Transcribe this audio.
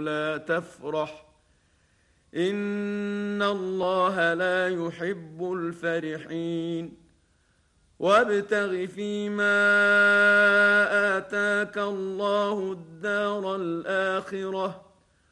ولا تفرح إن الله لا يحب الفرحين وابتغ فيما آتاك الله الدار الآخرة